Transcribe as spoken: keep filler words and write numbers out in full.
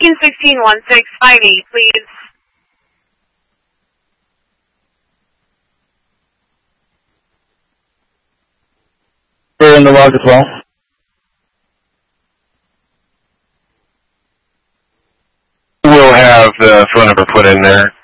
one six one six five eight, please. We're in the log as well. We'll have the phone number put in there.